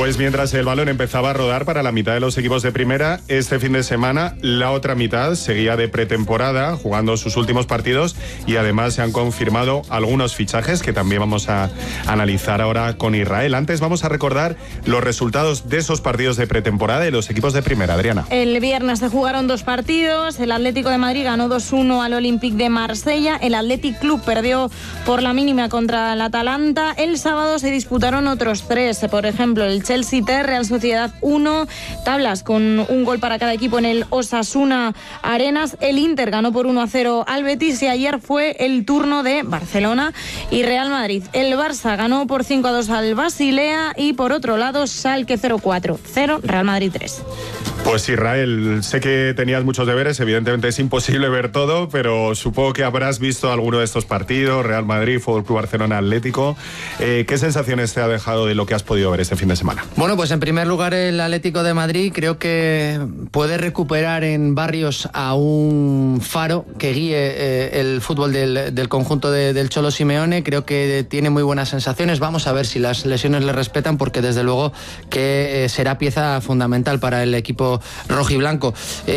Pues mientras el balón empezaba a rodar para la mitad de los equipos de primera, este fin de semana la otra mitad seguía de pretemporada, jugando sus últimos partidos, y además se han confirmado algunos fichajes que también vamos a analizar ahora con Israel. Antes vamos a recordar los resultados de esos partidos de pretemporada de los equipos de primera. Adriana. El viernes se jugaron 2 partidos. El Atlético de Madrid ganó 2-1 al Olympique de Marsella. El Athletic Club perdió por la mínima contra el Atalanta. El sábado se disputaron otros 3. Por ejemplo, el Chelsea 3, Real Sociedad 1, tablas con un gol para cada equipo en el Osasuna Arenas. El Inter ganó por 1-0 al Betis, y ayer fue el turno de Barcelona y Real Madrid. El Barça ganó por 5-2 al Basilea, y por otro lado Schalke 0-4, Real Madrid 3. Pues Israel, sé que tenías muchos deberes, evidentemente es imposible ver todo, pero supongo que habrás visto alguno de estos partidos, Real Madrid, Fútbol Club Barcelona, Atlético. ¿Qué sensaciones te ha dejado de lo que has podido ver este fin de semana? Bueno, pues en primer lugar el Atlético de Madrid creo que puede recuperar en Barrios a un faro que guíe el fútbol del conjunto del Cholo Simeone. Creo que tiene muy buenas sensaciones. Vamos a ver si las lesiones le respetan, porque desde luego que será pieza fundamental para el equipo rojiblanco.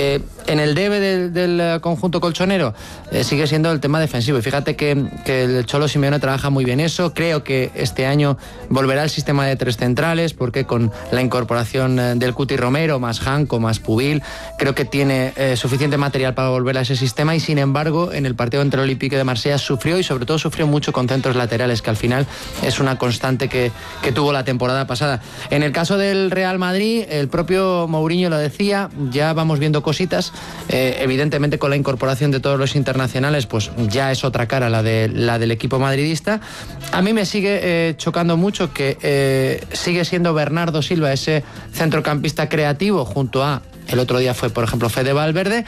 En el debe del conjunto colchonero sigue siendo el tema defensivo, y fíjate que el Cholo Simeone trabaja muy bien eso. Creo que este año volverá el sistema de 3 centrales, porque con la incorporación del Cuti Romero, más Janko, más Pubil, creo que tiene suficiente material para volver a ese sistema. Y sin embargo, en el partido entre el Olympique de Marsella sufrió, y sobre todo sufrió mucho con centros laterales, que al final es una constante que tuvo la temporada pasada. En el caso del Real Madrid, el propio Mourinho lo decía, ya vamos viendo cositas. Evidentemente, con la incorporación de todos los internacionales, pues ya es otra cara la del equipo madridista. A mí me sigue chocando mucho que sigue siendo Bernardo Silva ese centrocampista creativo, junto a, el otro día fue por ejemplo Fede Valverde.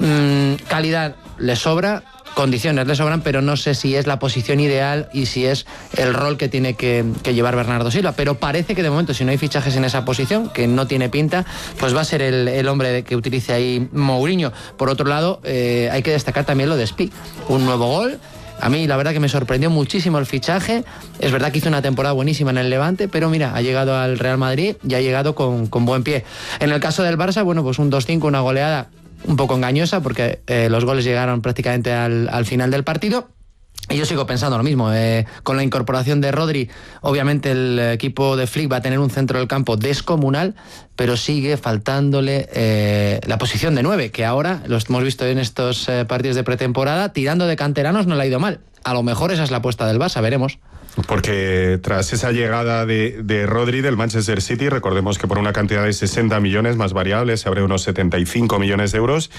Calidad le sobra, condiciones le sobran, pero no sé si es la posición ideal y si es el rol que tiene que llevar Bernardo Silva. Pero parece que de momento, si no hay fichajes en esa posición, que no tiene pinta, pues va a ser el hombre que utilice ahí Mourinho. Por otro lado, hay que destacar también lo de Spi, un nuevo gol. A mí la verdad que me sorprendió muchísimo el fichaje. Es verdad que hizo una temporada buenísima en el Levante, pero mira, ha llegado al Real Madrid y ha llegado con buen pie. En el caso del Barça, bueno, pues un 2-5, una goleada un poco engañosa, porque los goles llegaron prácticamente al final del partido. Y yo sigo pensando lo mismo. Con la incorporación de Rodri, obviamente el equipo de Flick va a tener un centro del campo descomunal, pero sigue faltándole la posición de 9, que ahora, lo hemos visto en estos partidos de pretemporada, tirando de canteranos no le ha ido mal. A lo mejor esa es la apuesta del Barça, veremos. Porque tras esa llegada de Rodri del Manchester City, recordemos que por una cantidad de 60 millones más variables se abre unos 75 millones de euros.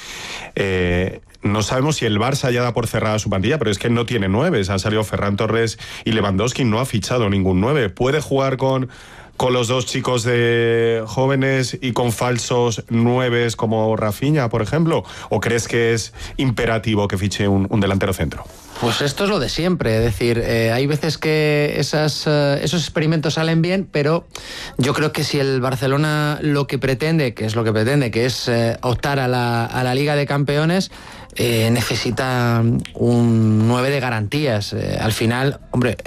No sabemos si el Barça ya da por cerrada su plantilla, pero es que no tiene 9. Han salido Ferran Torres y Lewandowski, no ha fichado ningún 9. ¿Puede jugar con los 2 chicos de jóvenes y con falsos 9 como Rafinha, por ejemplo? ¿O crees que es imperativo que fiche un delantero centro? Pues esto es lo de siempre, es decir, hay veces que esos experimentos salen bien, pero yo creo que si el Barcelona lo que pretende, que es optar a la Liga de Campeones, necesita un 9 de garantías. Al final, hombre,